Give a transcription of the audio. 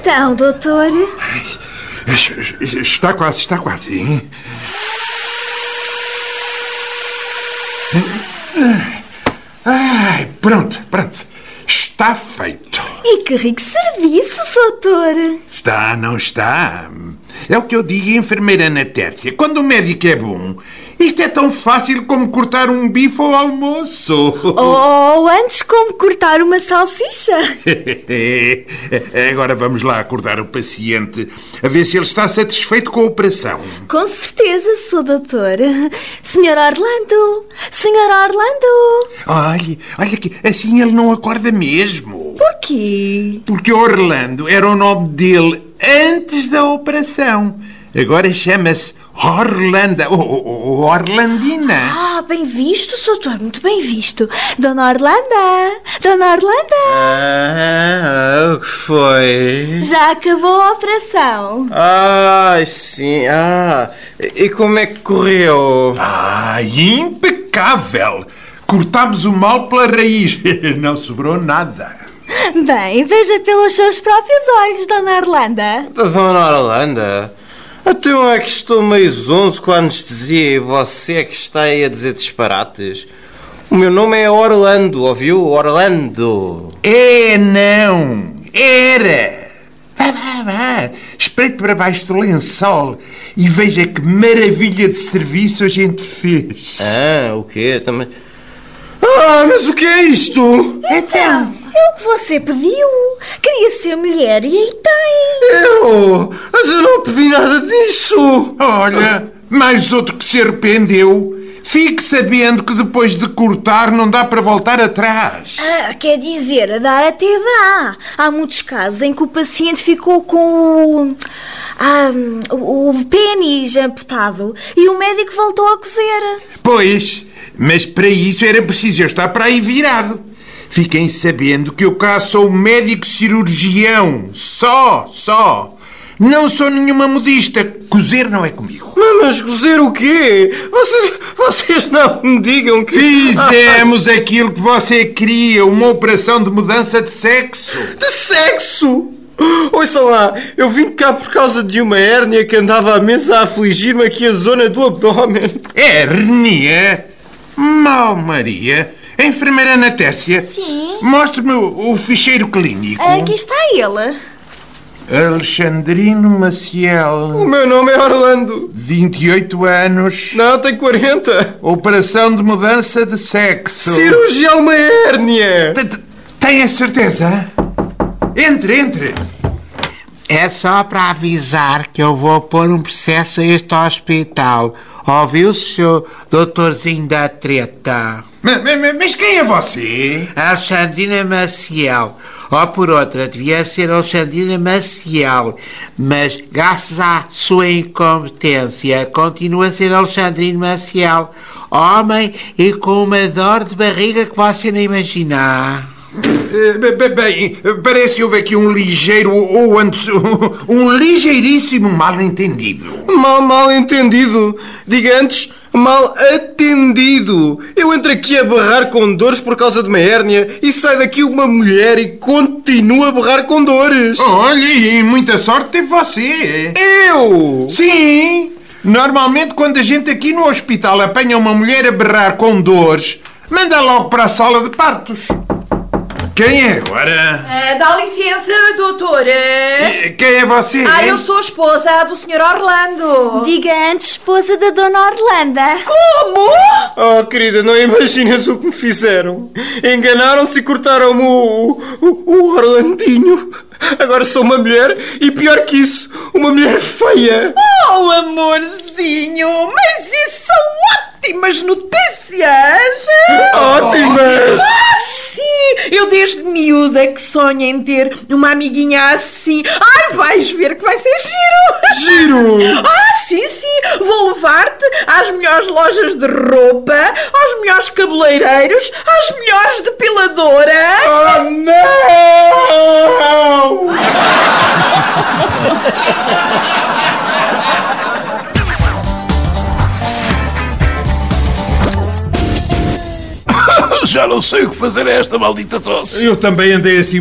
Então, doutor? Está quase, hein? Pronto. Está feito. E que rico serviço, doutor. Está, não está? É o que eu digo, enfermeira Natércia. Quando o médico é bom, isto é tão fácil como cortar um bife ao almoço. Ou antes como cortar uma salsicha. Agora vamos lá acordar o paciente, a ver se ele está satisfeito com a operação. Com certeza, sou doutor. Senhor Orlando! Olha que assim ele não acorda mesmo. Porquê? Porque Orlando era o nome dele antes da operação. Agora chama-se Orlanda, ou Orlandina. Bem visto, doutor, muito bem visto. Dona Orlanda! O que foi? Já acabou a operação. Sim. E como é que correu? Impecável! Cortámos o mal pela raiz. Não sobrou nada. Bem, veja pelos seus próprios olhos, Dona Orlanda. Dona Orlanda? Até onde é que estou meio zonzo com a anestesia e você é que está aí a dizer disparates? O meu nome é Orlando, ouviu? Orlando. Não. Era. Vá. Espreite para baixo do lençol e veja que maravilha de serviço a gente fez. O quê? Também... mas o que é isto? Então, é o que você pediu. Queria ser mulher e aí tem. Mas eu não pedi nada disso. Olha, mais outro que se arrependeu. Fique sabendo que depois de cortar não dá para voltar atrás. Quer dizer, dar até dá. Há muitos casos em que o paciente ficou com o pênis amputado e o médico voltou a cozer. Pois, mas para isso era preciso eu estar para aí virado. Fiquem sabendo que eu cá sou médico cirurgião. Só. Não sou nenhuma modista. Cozer não é comigo. Mas cozer o quê? Vocês não me digam que... Fizemos aquilo que você queria. Uma operação de mudança de sexo. De sexo? Ouça lá, eu vim cá por causa de uma hérnia que andava à mesa a afligir-me aqui a zona do abdômen. Hérnia? Maria. A enfermeira Natércia? Sim. Mostre-me o ficheiro clínico. Aqui está ele. Alexandrino Maciel. O meu nome é Orlando. 28 anos. Não, tenho 40. Operação de mudança de sexo. Cirurgia a uma hérnia. Tem a certeza? Entre. É só para avisar que eu vou pôr um processo a este hospital. Ouviu, seu doutorzinho da treta? Mas quem é você? Alexandrina Maciel. Ou por outra, devia ser Alexandrina Maciel. Mas, graças à sua incompetência, continua a ser Alexandrino Maciel. Homem e com uma dor de barriga que você não imagina. Bem, parece que houve aqui um ligeiro ou antes um ligeiríssimo mal-entendido. Mal-entendido? Diga antes, mal atendido. Eu entro aqui a berrar com dores por causa de uma hérnia e sai daqui uma mulher e continua a berrar com dores. Olha, e muita sorte teve você. Eu? Sim. Normalmente quando a gente aqui no hospital apanha uma mulher a berrar com dores, manda logo para a sala de partos. Quem é agora? Dá licença, doutora. Quem é você? Eu sou a esposa do Sr. Orlando. Diga antes, esposa da Dona Orlanda. Como? Querida, não imaginas o que me fizeram. Enganaram-se e cortaram-me o Orlandinho. Agora sou uma mulher e, pior que isso, uma mulher feia. Oh, amorzinho, mas isso são ótimas notícias. Ótimas? Sim, eu desde miúda que sonho em ter uma amiguinha assim. Vais ver que vai ser giro. Giro? Sim, vou levar-te às melhores lojas de roupa, aos melhores cabeleireiros, às melhores depiladoras. Oh, não! Já não sei o que fazer a esta maldita tosse. Eu também andei assim